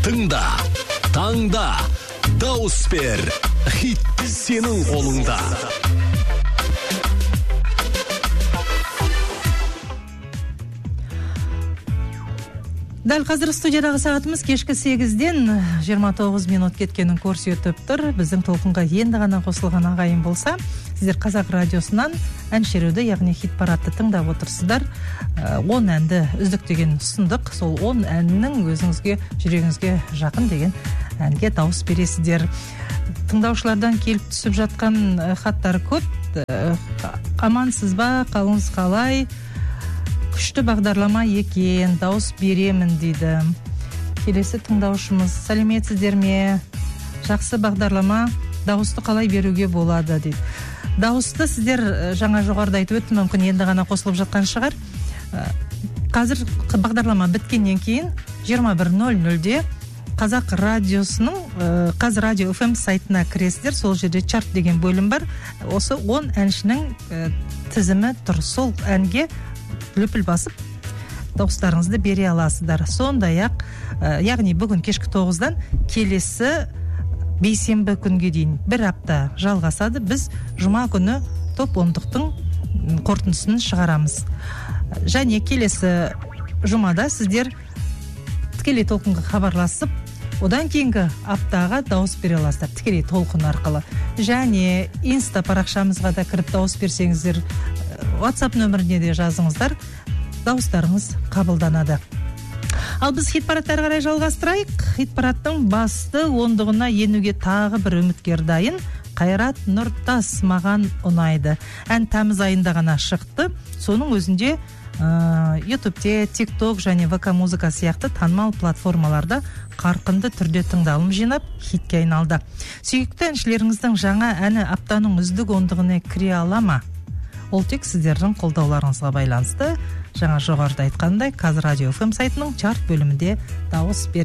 Тыңда, таңда, дауыс бер. Хит сенің қолыңда. Дәл қазір студиядағы сағатымыз кешкі 8-ден 29 минут кеткенін көрсетіп тұр. Біздің толқынға енді ғана қосылған ағайын болса, сіздер Қазақ радиосынан ән шеруді, яғни хит парадты тыңдап отырсыздар. 10 әнді үздік деген ұсындық. Сол 10 әннің өзіңізге, жүрегіңізге жақын деген әнге дауыс бересіздер. Тыңдаушылардан келіп түсіп жатқан хаттар көп. Амансыз ба, қалыңыз қалай? Күшті бағдарлама екен, дауыс беремін дейді. Келесі тыңдаушымыз, сәлеметсіздер ме? Жақсы бағдарлама, дауысты қалай беруге болады дейді. Дауысты сіздер жаңа жоғарыда айтып өттім, мүмкін енді ғана қосылып жатқан шығар. Қазір бағдарлама біткеннен кейін 21:00-де Қазақ радиосының Қазақ радио FM сайтына кіресіздер. Сол жерде чарт деген бөлім бар. Осы 10 әншінің тізімі тұр. Сол әнге лүпіл басып дауыстарыңызды бере аласыздар. Сондай-ақ, яғни бүгін кешкі 9-дан келесі бейсенбі күнге дейін бір апта жалғасады. Біз жұма күні топ 10-дықтың қорытындысын шығарамыз. Және келесі жұмада сіздер тікелей толқынға хабарласып, одан кейінгі аптаға дауыс бере аласыздар тікелей толқын арқылы. Және инста парақшамызға да кіріп дауыс берсеңіздер, WhatsApp нөміріне де жазыңыздар, дауыстарыңыз қабылданады. Ал біз хит парадтары қарай жалғастырайық. Хит парадтың басты 10-дығына енуге тағы бір үміткер дайын. Қайрат Нұртас маған ұнайды. Ән тамыз айында ғана шықты. Соның өзінде YouTube'те, TikTok және VK музыка сияқты танымал платформаларда қарқынды түрде тыңдалым жинап, хитке айналды. Сүйікті әншілеріңіздің жаңа әні аптаның үздік 10-дығына кіре ала ма? Ол тек сіздердің қолдауларыңызға байланысты. Жаңа жоғарыда айтқандай, Қазақ радио FM сайтының чарт бөлімінде дауыс бер.